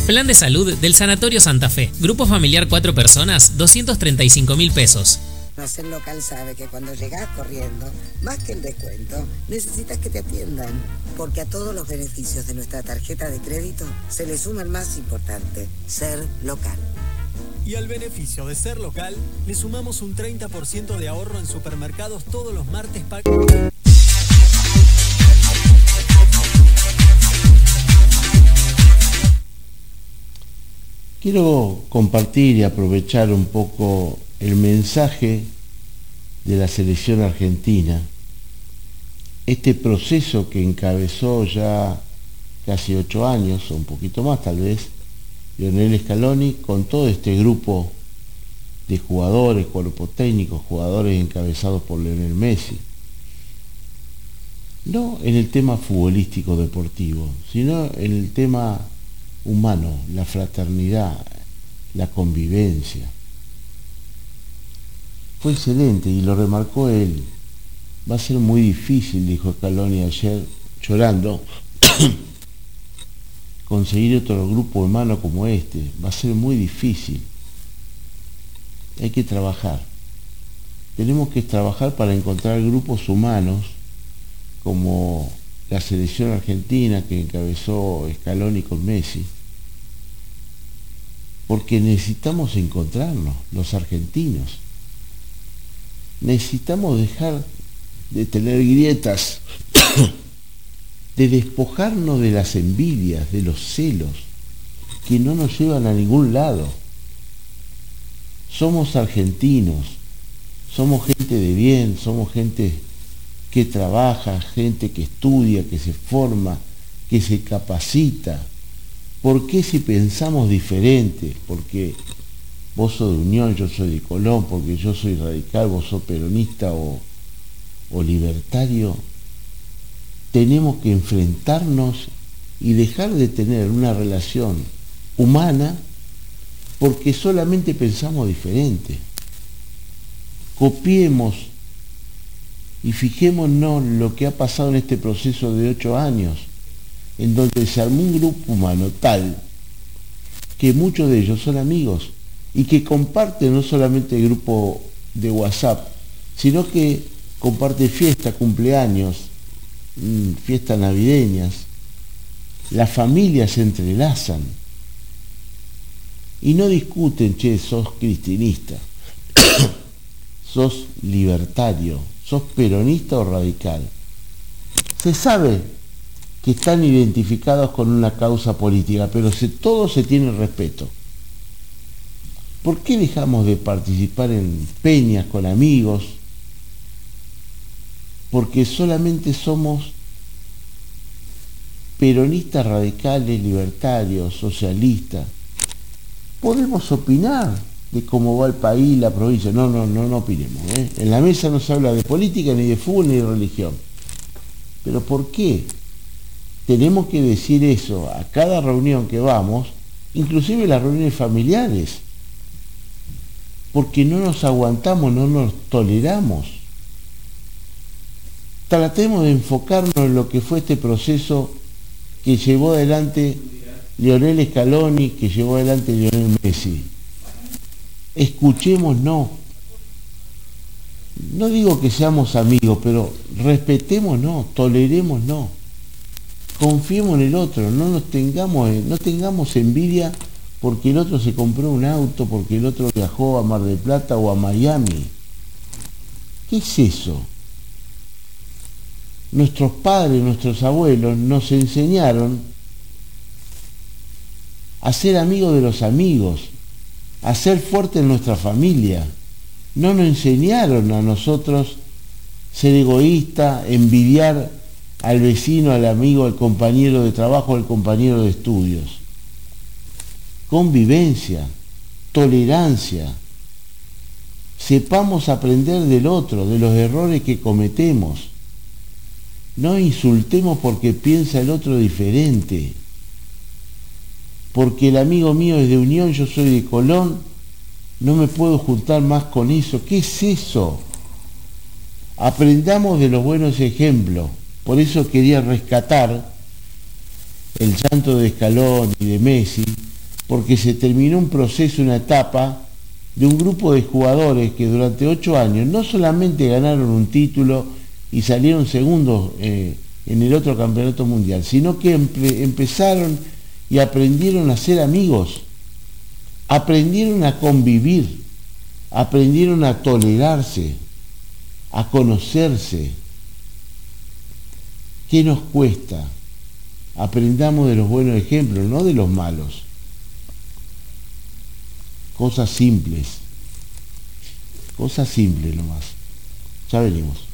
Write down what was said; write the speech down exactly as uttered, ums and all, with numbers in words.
Plan de salud del Sanatorio Santa Fe. Grupo familiar cuatro personas, doscientos treinta y cinco mil pesos. Ser Local sabe que cuando llegás corriendo, más que el descuento, necesitas que te atiendan. Porque a todos los beneficios de nuestra tarjeta de crédito se le suma el más importante, Ser Local. Y al beneficio de Ser Local, le sumamos un treinta por ciento de ahorro en supermercados todos los martes para... Quiero compartir y aprovechar un poco el mensaje de la selección argentina, este proceso que encabezó ya casi ocho años, o un poquito más tal vez, Lionel Scaloni, con todo este grupo de jugadores, cuerpo técnico, jugadores encabezados por Lionel Messi. No en el tema futbolístico deportivo, sino en el tema humano, la fraternidad, la convivencia. Fue excelente y lo remarcó él. Va a ser muy difícil, dijo Scaloni ayer, llorando, conseguir otro grupo humano como este. Va a ser muy difícil. Hay que trabajar. Tenemos que trabajar para encontrar grupos humanos como la selección argentina que encabezó Scaloni con Messi, porque necesitamos encontrarnos, los argentinos. Necesitamos dejar de tener grietas, de despojarnos de las envidias, de los celos, que no nos llevan a ningún lado. Somos argentinos, somos gente de bien, somos gente que trabaja, gente que estudia, que se forma, que se capacita. ¿Por qué si pensamos diferente? Porque vos sos de Unión, yo soy de Colón, porque yo soy radical, vos sos peronista o, o libertario, tenemos que enfrentarnos y dejar de tener una relación humana porque solamente pensamos diferente. Copiemos y fijémonos en lo que ha pasado en este proceso de ocho años, en donde se armó un grupo humano tal que muchos de ellos son amigos y que comparten no solamente el grupo de WhatsApp, sino que comparten fiestas, cumpleaños, fiestas navideñas. Las familias se entrelazan y no discuten, che, sos cristinista, sos libertario, sos peronista o radical. Se sabe que están identificados con una causa política, pero se, todos se tienen respeto. ¿Por qué dejamos de participar en peñas con amigos? Porque solamente somos peronistas radicales, libertarios, socialistas. Podemos opinar de cómo va el país, la provincia. No, no, no, no opinemos, ¿eh? En la mesa no se habla de política, ni de fútbol, ni de religión. ¿Pero por qué? Tenemos que decir eso a cada reunión que vamos, inclusive las reuniones familiares, porque no nos aguantamos, no nos toleramos. Tratemos de enfocarnos en lo que fue este proceso que llevó adelante Lionel Scaloni, que llevó adelante Lionel Messi. Escuchémonos. No digo que seamos amigos, pero respetémonos, tolerémonos. Confiemos en el otro, no nos tengamos, no tengamos envidia porque el otro se compró un auto, porque el otro viajó a Mar del Plata o a Miami. ¿Qué es eso? Nuestros padres, nuestros abuelos nos enseñaron a ser amigos de los amigos, a ser fuertes en nuestra familia. No nos enseñaron a nosotros ser egoístas, envidiar al vecino, al amigo, al compañero de trabajo, al compañero de estudios. Convivencia, tolerancia. Sepamos aprender del otro, de los errores que cometemos. No insultemos porque piensa el otro diferente. Porque el amigo mío es de Unión, yo soy de Colón, no me puedo juntar más con eso. ¿Qué es eso? Aprendamos de los buenos ejemplos. Por eso quería rescatar el llanto de Scaloni y de Messi, porque se terminó un proceso, una etapa de un grupo de jugadores que durante ocho años no solamente ganaron un título y salieron segundos eh, en el otro campeonato mundial, sino que empe empezaron y aprendieron a ser amigos, aprendieron a convivir, aprendieron a tolerarse, a conocerse. ¿Qué nos cuesta? Aprendamos de los buenos ejemplos, no de los malos. Cosas simples, cosas simples nomás. Ya venimos.